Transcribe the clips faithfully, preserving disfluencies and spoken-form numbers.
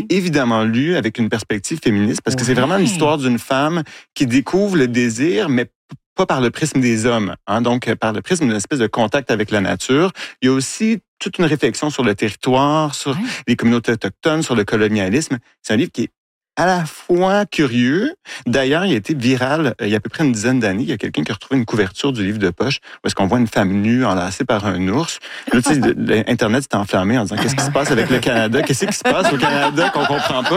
évidemment lu avec une perspective féministe parce que ouais. c'est vraiment l'histoire d'une femme qui découvre le désir, mais pas par le prisme des hommes, hein, donc par le prisme d'une espèce de contact avec la nature. Il y a aussi toute une réflexion sur le territoire, sur ouais. les communautés autochtones, sur le colonialisme. C'est un livre qui est à la fois curieux. D'ailleurs, il a été viral il y a à peu près une dizaine d'années. Il y a quelqu'un qui a retrouvé une couverture du livre de poche où est-ce qu'on voit une femme nue enlacée par un ours. Là, tu sais, l'Internet s'est enflammé en disant « Qu'est-ce qui se passe avec le Canada? Qu'est-ce qui se passe au Canada qu'on comprend pas? »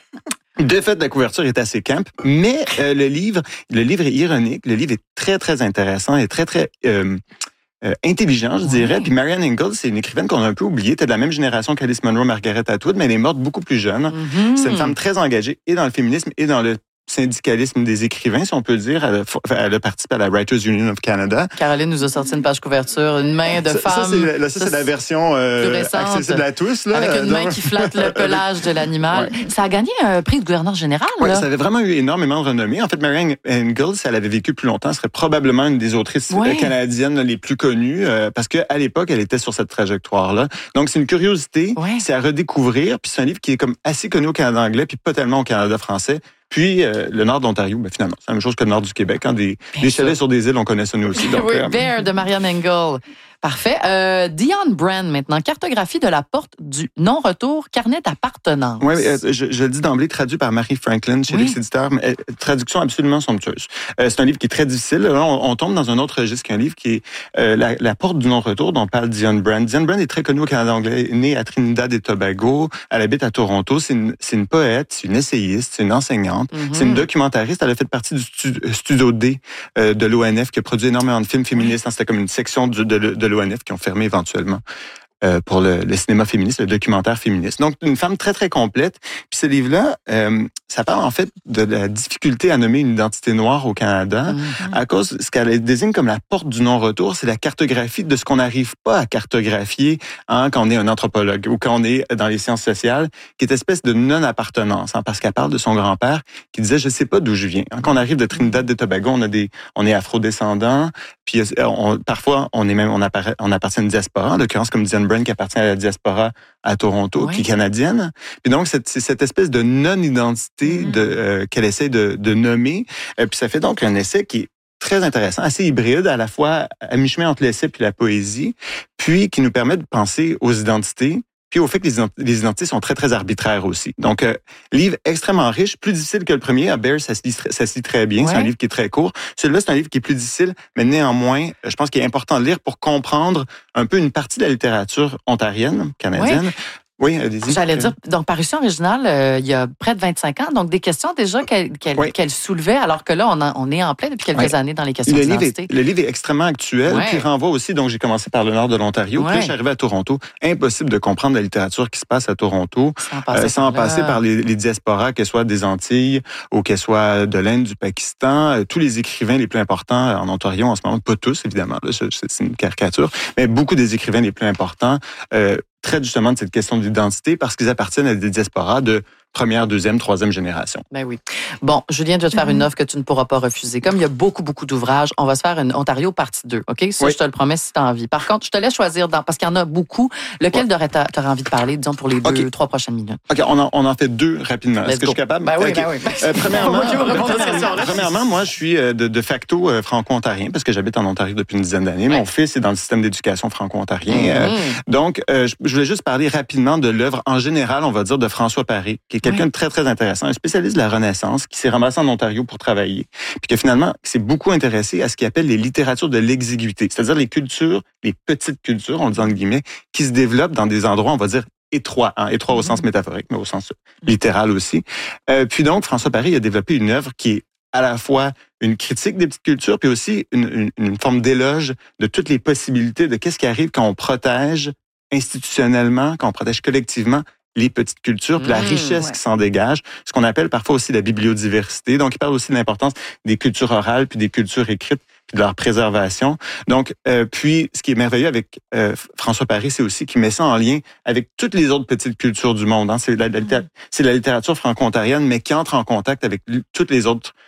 De fait, la couverture est assez camp, mais euh, le livre, le livre est ironique. Le livre est très, très intéressant et très, très... Euh, Euh, intelligent, je dirais. Ouais. Puis Marianne Ingalls, c'est une écrivaine qu'on a un peu oubliée. T'es de la même génération qu'Alice Munro, Margaret Atwood, mais elle est morte beaucoup plus jeune. Mm-hmm. C'est une femme très engagée et dans le féminisme et dans le syndicalisme des écrivains, si on peut dire. Elle a, elle a participé à la Writers Union of Canada. Caroline nous a sorti une page couverture, une main de ça, femme. Ça, c'est, là, ça, c'est la version euh, accessible à tous. Là, avec une donc, main qui flatte le pelage de l'animal. Ouais. Ça a gagné un prix de gouverneur général. Oui, là. Ça avait vraiment eu énormément de renommée. En fait, Marianne Ingalls, si elle avait vécu plus longtemps, serait probablement une des autrices ouais. canadiennes les plus connues euh, parce qu'à l'époque, elle était sur cette trajectoire-là. Donc, c'est une curiosité, ouais. c'est à redécouvrir. Puis c'est un livre qui est comme assez connu au Canada anglais, puis pas tellement au Canada français. Puis, euh, le nord de l'Ontario, ben, finalement, c'est la même chose que le nord du Québec. Hein, des, des chalets sur des îles, on connaît ça nous aussi. Donc, oui, euh, Bear de Marianne Ingalls. Parfait. Euh, Dion Brand, maintenant. Cartographie de la porte du non-retour, carnet d'appartenance. Oui, euh, je, je le dis d'emblée, traduit par Marie Franklin chez oui. Luxe Éditeur. Mais, euh, traduction absolument somptueuse. Euh, c'est un livre qui est très difficile. Là, on, on tombe dans un autre registre qu'un livre qui est euh, la, la porte du non-retour dont parle Dion Brand. Dion Brand est très connue au Canada anglais, née à Trinidad et Tobago. Elle habite à Toronto. C'est une, c'est une poète, c'est une essayiste, c'est une enseignante, mm-hmm. c'est une documentariste. Elle a fait partie du stu, Studio D euh, de l'O N F qui a produit énormément de films féministes. Oui. C'était comme une section de, de, de l'O N F qui ont fermé éventuellement euh, pour le, le cinéma féministe, le documentaire féministe. Donc, une femme très, très complète. Puis ce livre-là, euh, ça parle en fait de la difficulté à nommer une identité noire au Canada mm-hmm. à cause de ce qu'elle désigne comme la porte du non-retour, c'est la cartographie de ce qu'on n'arrive pas à cartographier hein, quand on est un anthropologue ou quand on est dans les sciences sociales, qui est une espèce de non-appartenance, hein, parce qu'elle parle de son grand-père qui disait « je sais pas d'où je viens hein. ». Quand on arrive de Trinidad et Tobago, on a des, on est afro-descendants, puis on, parfois on est même, on, appara- on appartient à une diaspora, en l'occurrence comme Dion Brand qui appartient à la diaspora à Toronto, oui. qui est canadienne. Puis donc, c'est, c'est cette espèce de non-identité mm-hmm. de, euh, qu'elle essaie de, de nommer. Et puis ça fait donc un essai qui est très intéressant, assez hybride, à la fois à mi-chemin entre l'essai puis la poésie, puis qui nous permet de penser aux identités, puis au fait que les, ident- les identités sont très, très arbitraires aussi. Donc, euh, livre extrêmement riche, plus difficile que le premier. À Bear, ça se lit, ça se lit très bien. Ouais. C'est un livre qui est très court. Celui-là, c'est un livre qui est plus difficile, mais néanmoins, je pense qu'il est important de lire pour comprendre un peu une partie de la littérature ontarienne, canadienne. Ouais. Oui, allez-y. J'allais dire, donc, parution originale, euh, il y a près de vingt-cinq ans, donc des questions déjà qu'elle, qu'elle, oui. qu'elle soulevait, alors que là, on, en, on est en plein depuis quelques oui. années dans les questions le d'identité. Livre est, le livre est extrêmement actuel, ouais. puis renvoie aussi, donc j'ai commencé par le nord de l'Ontario, ouais. puis là, je suis arrivé à Toronto. Impossible de comprendre la littérature qui se passe à Toronto, sans passer, euh, sans par, passer par les, les diasporas, qu'elles soient des Antilles ou qu'elles soient de l'Inde, du Pakistan. Euh, tous les écrivains les plus importants en Ontario en ce moment, pas tous, évidemment, là, c'est, c'est une caricature, mais beaucoup des écrivains les plus importants euh, traitent justement de cette question d'identité parce qu'ils appartiennent à des diasporas de première, deuxième, troisième génération. Ben oui. Bon, Julien, je vais te faire une offre que tu ne pourras pas refuser. Comme il y a beaucoup, beaucoup d'ouvrages, on va se faire une Ontario partie deux, OK? Ça, oui. je te le promets si tu as envie. Par contre, je te laisse choisir, dans, parce qu'il y en a beaucoup, lequel ouais. tu aurais envie de parler, disons, pour les deux, okay. trois prochaines minutes. OK, on en, on en fait deux rapidement. Let's Est-ce go. que je suis capable? Ben oui, okay. ben oui. Euh, premièrement, premièrement, premièrement, moi, je suis de, de facto euh, franco-ontarien, parce que j'habite en Ontario depuis une dizaine d'années. Ouais. Mon fils est dans le système d'éducation franco-ontarien. Mm-hmm. Euh, donc, euh, je, je voulais juste parler rapidement de l'œuvre, en général, on va dire, de François Paré, qui est quelqu'un oui. de très, très intéressant. Un spécialiste de la Renaissance qui s'est ramassé en Ontario pour travailler, puis que finalement s'est beaucoup intéressé à ce qu'il appelle les littératures de l'exiguïté, c'est-à-dire les cultures, les petites cultures, on le dit entre guillemets, qui se développent dans des endroits, on va dire, étroits, hein, étroits au sens métaphorique, mais au sens littéral aussi. Euh, puis donc, François Paré a développé une œuvre qui est à la fois une critique des petites cultures, puis aussi une, une, une forme d'éloge de toutes les possibilités de qu'est-ce qui arrive quand on protège institutionnellement, quand on protège collectivement les petites cultures, puis la richesse mmh, ouais. qui s'en dégage, ce qu'on appelle parfois aussi la bibliodiversité. Donc, il parle aussi de l'importance des cultures orales puis des cultures écrites puis de leur préservation. Donc, euh, puis, ce qui est merveilleux avec euh, François Paré, c'est aussi qu'il met ça en lien avec toutes les autres petites cultures du monde. Hein. C'est, la, la, c'est la littérature franco-ontarienne, mais qui entre en contact avec toutes les autres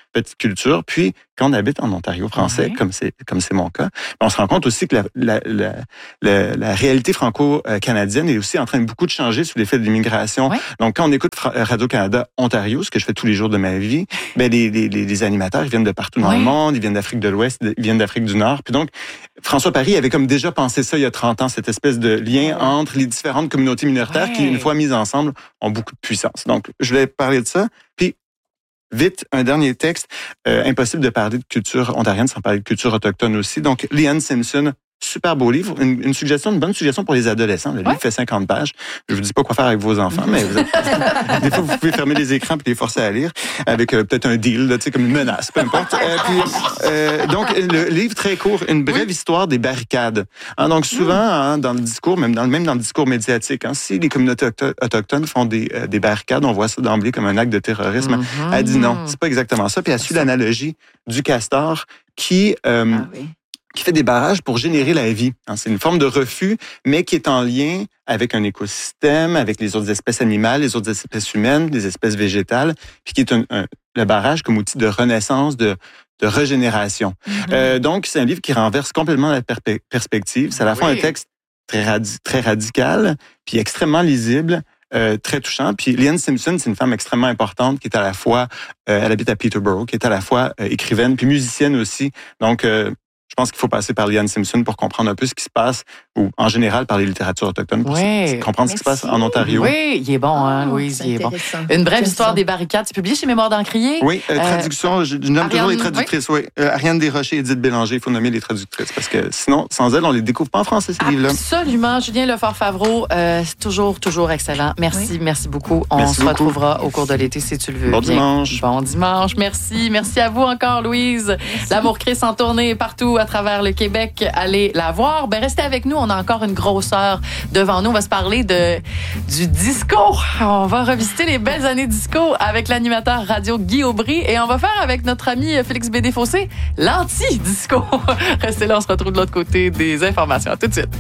petite culture. Puis, quand on habite en Ontario français, oui. comme c'est comme c'est mon cas, on se rend compte aussi que la, la, la, la, la réalité franco-canadienne est aussi en train de beaucoup de changer sous l'effet de l'immigration. Oui. Donc, quand on écoute Radio-Canada Ontario, ce que je fais tous les jours de ma vie, ben les, les, les animateurs, ils viennent de partout dans oui. le monde, ils viennent d'Afrique de l'Ouest, ils viennent d'Afrique du Nord. Puis donc, François Paris avait comme déjà pensé ça il y a trente ans, cette espèce de lien oui. entre les différentes communautés minoritaires oui. qui, une fois mises ensemble, ont beaucoup de puissance. Donc, je vais parler de ça. Puis, vite, un dernier texte. Euh, impossible de parler de culture ontarienne sans parler de culture autochtone aussi. Donc, Leanne Simpson, super beau livre. Une, une suggestion, une bonne suggestion pour les adolescents. Le ouais. livre fait cinquante pages. Je vous dis pas quoi faire avec vos enfants, mais vous êtes, des fois, vous pouvez fermer les écrans et les forcer à lire avec euh, peut-être un deal, là, tu sais, comme une menace, peu importe. Euh, puis, euh, donc, le livre très court, une brève oui. histoire des barricades. Hein, donc, souvent, hein, dans le discours, même dans, même dans le discours médiatique, hein, si les communautés autochtones font des, euh, des barricades, on voit ça d'emblée comme un acte de terrorisme. Mm-hmm. Elle dit non, c'est pas exactement ça. Puis, elle suit l'analogie du castor qui... Euh, ah, oui. qui fait des barrages pour générer la vie. C'est une forme de refus, mais qui est en lien avec un écosystème, avec les autres espèces animales, les autres espèces humaines, les espèces végétales, puis qui est un, un, le barrage comme outil de renaissance, de, de régénération. Mm-hmm. Euh, donc, c'est un livre qui renverse complètement la per- perspective. C'est à la fois oui. un texte très, radi- très radical, puis extrêmement lisible, Euh, très touchant. Puis Leanne Simpson, c'est une femme extrêmement importante qui est à la fois, euh, elle habite à Peterborough, qui est à la fois euh, écrivaine puis musicienne aussi. Donc, euh, je pense qu'il faut passer par Leanne Simpson pour comprendre un peu ce qui se passe, ou en général par les littératures autochtones, pour oui. comprendre Merci. ce qui se passe en Ontario. Oui, il est bon, hein, oh, Louise, il est bon. Une brève histoire ça. des barricades, c'est publié chez Mémoire d'Encrier. Oui, euh, traduction, euh, je, je nomme Ariane, toujours les traductrices, oui. oui. Euh, Ariane Desrochers et Edith Bélanger, il faut nommer les traductrices, parce que sinon, sans elles, on les découvre pas en français, ces livres-là. Absolument. Julien Lefort-Favreau, euh, c'est toujours, toujours excellent. Merci, oui. merci beaucoup. On merci se beaucoup. retrouvera au cours de l'été, si tu le veux. Bon bien. dimanche. Bon dimanche, merci. Merci à vous encore, Louise. Merci. L'Amour Christ en tournée partout à travers le Québec. Allez la voir. Ben, restez avec nous. On a encore une grosse heure devant nous. On va se parler de, du disco. On va revisiter les belles années disco avec l'animateur radio Guy Aubry et on va faire avec notre ami Félix Bédé-Fossé l'anti-disco. Restez là, on se retrouve de l'autre côté des informations. À tout de suite.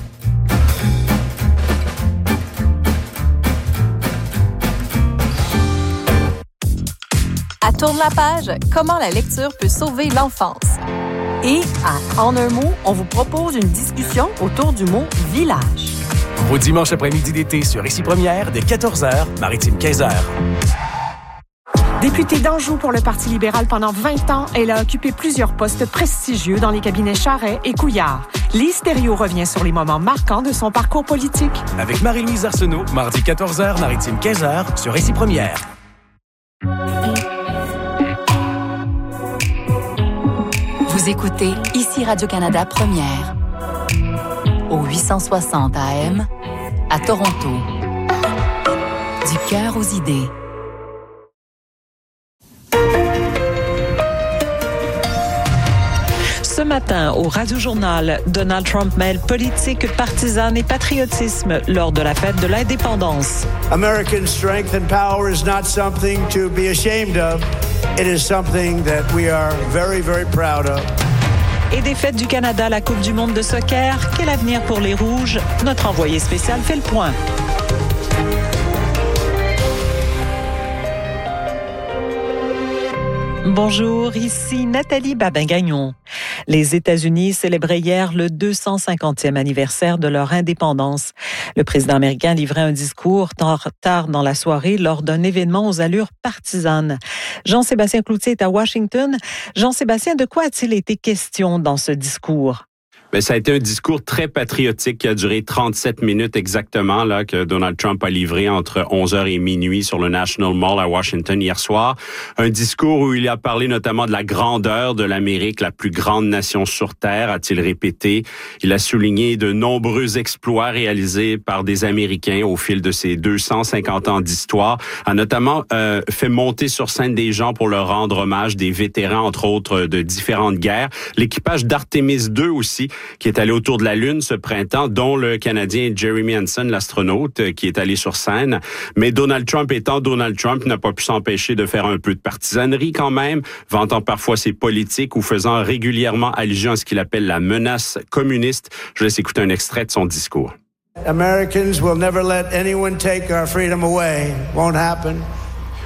À Tourne la page, comment la lecture peut sauver l'enfance. Et à En un mot, on vous propose une discussion autour du mot « village ». Au dimanche après-midi d'été sur Ici Première, dès quatorze heures, Maritime quinze heures. Députée d'Anjou pour le Parti libéral pendant vingt ans, elle a occupé plusieurs postes prestigieux dans les cabinets Charest et Couillard. Lise Thériault revient sur les moments marquants de son parcours politique. Avec Marie-Louise Arsenault, mardi quatorze heures, Maritime quinze heures, sur Ici Première. Vous écoutez Ici Radio-Canada Première, au huit cent soixante A M, à Toronto. Du cœur aux idées. Ce matin, au Radio-Journal, Donald Trump mêle politique, partisane et patriotisme lors de la fête de l'indépendance. American strength and power is not something to be ashamed of. It is something that we are very, very proud of. Et des fêtes du Canada à la Coupe du monde de soccer, quel avenir pour les Rouges? Notre envoyé spécial fait le point. Bonjour, ici Nathalie Babin-Gagnon. Les États-Unis célébraient hier le deux cent cinquantième anniversaire de leur indépendance. Le président américain livrait un discours tard dans la soirée lors d'un événement aux allures partisanes. Jean-Sébastien Cloutier est à Washington. Jean-Sébastien, de quoi a-t-il été question dans ce discours? Bien, ça a été un discours très patriotique qui a duré trente-sept minutes exactement, là, que Donald Trump a livré entre onze heures et minuit sur le National Mall à Washington hier soir. Un discours où il a parlé notamment de la grandeur de l'Amérique, la plus grande nation sur Terre, a-t-il répété. Il a souligné de nombreux exploits réalisés par des Américains au fil de ces deux cent cinquante ans d'histoire, a notamment euh, fait monter sur scène des gens pour leur rendre hommage, des vétérans, entre autres, de différentes guerres. L'équipage d'Artemis deux aussi, qui est allé autour de la Lune ce printemps, dont le Canadien Jeremy Hansen, l'astronaute, qui est allé sur scène. Mais Donald Trump étant Donald Trump, n'a pas pu s'empêcher de faire un peu de partisanerie quand même, vantant parfois ses politiques ou faisant régulièrement allusion à ce qu'il appelle la menace communiste. Je laisse écouter un extrait de son discours. Americans will never let anyone take our freedom away. Won't happen.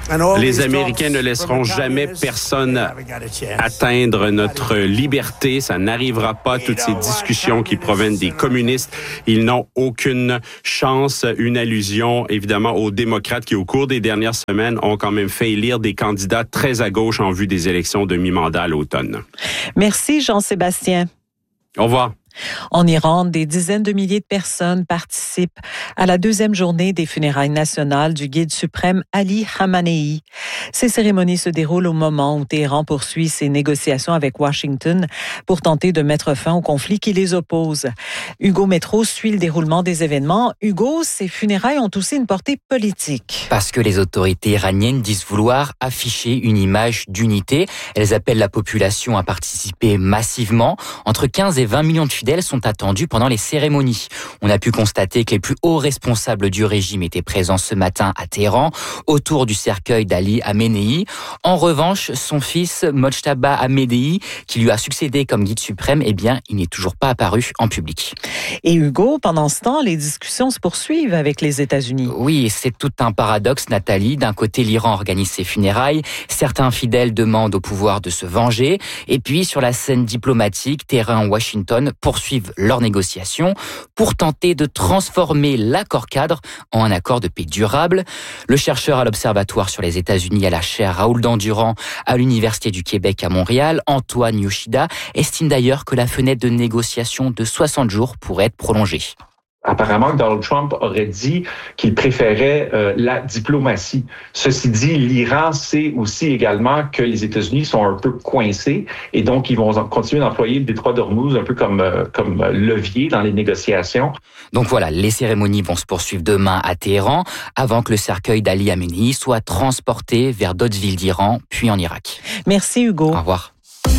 Les Américains ne laisseront jamais personne atteindre notre liberté. Ça n'arrivera pas. Toutes ces discussions qui proviennent des communistes, ils n'ont aucune chance. Une allusion, évidemment, aux démocrates qui, au cours des dernières semaines, ont quand même fait élire des candidats très à gauche en vue des élections de mi-mandat à l'automne. Merci, Jean-Sébastien. Au revoir. En Iran, des dizaines de milliers de personnes participent à la deuxième journée des funérailles nationales du guide suprême Ali Khamenei. Ces cérémonies se déroulent au moment où Téhéran poursuit ses négociations avec Washington pour tenter de mettre fin au conflit qui les oppose. Hugo Métro suit le déroulement des événements. Hugo, ces funérailles ont aussi une portée politique. Parce que les autorités iraniennes disent vouloir afficher une image d'unité. Elles appellent la population à participer massivement. Entre quinze et vingt millions de fidèles sont attendus pendant les cérémonies. On a pu constater que les plus hauts responsables du régime étaient présents ce matin à Téhéran, autour du cercueil d'Ali Khamenei. En revanche, son fils, Mojtaba Khamenei, qui lui a succédé comme guide suprême, eh bien, il n'est toujours pas apparu en public. Et Hugo, pendant ce temps, les discussions se poursuivent avec les États-Unis. Oui, c'est tout un paradoxe, Nathalie. D'un côté, l'Iran organise ses funérailles. Certains fidèles demandent au pouvoir de se venger. Et puis, sur la scène diplomatique, Téhéran et Washington poursuivent leurs négociations pour tenter de transformer l'accord cadre en un accord de paix durable. Le chercheur à l'Observatoire sur les États-Unis à la chaire Raoul Dandurand à l'Université du Québec à Montréal, Antoine Yoshida, estime d'ailleurs que la fenêtre de négociation de soixante jours pourrait être prolongée. Apparemment, Donald Trump aurait dit qu'il préférait euh, la diplomatie. Ceci dit, l'Iran sait aussi également que les États-Unis sont un peu coincés et donc ils vont continuer d'employer le détroit d'Ormuz un peu comme, euh, comme levier dans les négociations. Donc voilà, les cérémonies vont se poursuivre demain à Téhéran avant que le cercueil d'Ali Khamenei soit transporté vers d'autres villes d'Iran, puis en Irak. Merci Hugo. Au revoir.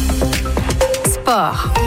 Sport.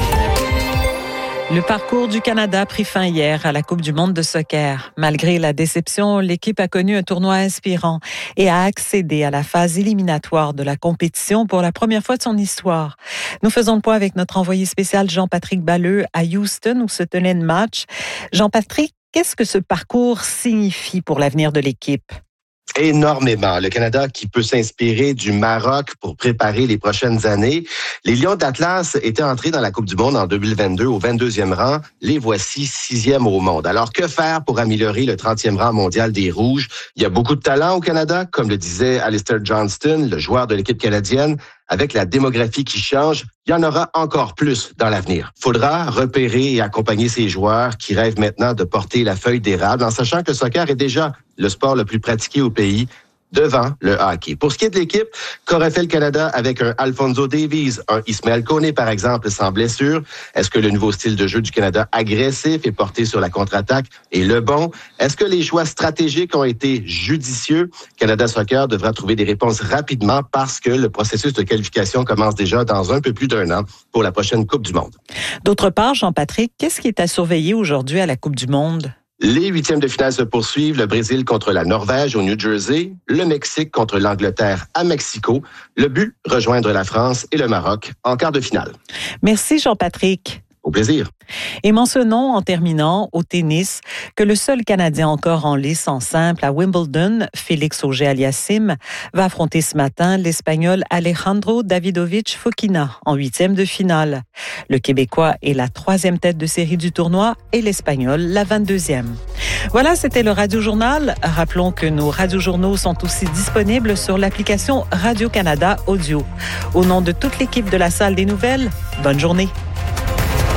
Le parcours du Canada a pris fin hier à la Coupe du monde de soccer. Malgré la déception, l'équipe a connu un tournoi inspirant et a accédé à la phase éliminatoire de la compétition pour la première fois de son histoire. Nous faisons le point avec notre envoyé spécial Jean-Patrick Balleux à Houston où se tenait le match. Jean-Patrick, qu'est-ce que ce parcours signifie pour l'avenir de l'équipe? Énormément. Le Canada qui peut s'inspirer du Maroc pour préparer les prochaines années. Les Lions d'Atlas étaient entrés dans la Coupe du monde en deux mille vingt-deux au vingt-deuxième rang. Les voici sixième au monde. Alors, que faire pour améliorer le trentième rang mondial des Rouges? Il y a beaucoup de talent au Canada, comme le disait Alistair Johnston, le joueur de l'équipe canadienne. Avec la démographie qui change, il y en aura encore plus dans l'avenir. Faudra repérer et accompagner ces joueurs qui rêvent maintenant de porter la feuille d'érable en sachant que le soccer est déjà le sport le plus pratiqué au pays, devant le hockey. Pour ce qui est de l'équipe, qu'aurait fait le Canada avec un Alphonso Davies, un Ismaël Koné, par exemple, sans blessure? Est-ce que le nouveau style de jeu du Canada agressif et porté sur la contre-attaque est le bon? Est-ce que les choix stratégiques ont été judicieux? Canada Soccer devra trouver des réponses rapidement parce que le processus de qualification commence déjà dans un peu plus d'un an pour la prochaine Coupe du monde. D'autre part, Jean-Patrick, qu'est-ce qui est à surveiller aujourd'hui à la Coupe du monde? Les huitièmes de finale se poursuivent. Le Brésil contre la Norvège au New Jersey. Le Mexique contre l'Angleterre à Mexico. Le but, rejoindre la France et le Maroc en quart de finale. Merci Jean-Patrick. Au plaisir. Et mentionnons en terminant au tennis que le seul Canadien encore en lice en simple à Wimbledon, Félix Auger-Aliassime, va affronter ce matin l'Espagnol Alejandro Davidovich Fokina en huitième de finale. Le Québécois est la troisième tête de série du tournoi et l'Espagnol la vingt-deuxième. Voilà, c'était le Radio-Journal. Rappelons que nos radiojournaux sont aussi disponibles sur l'application Radio-Canada Audio. Au nom de toute l'équipe de la Salle des Nouvelles, bonne journée.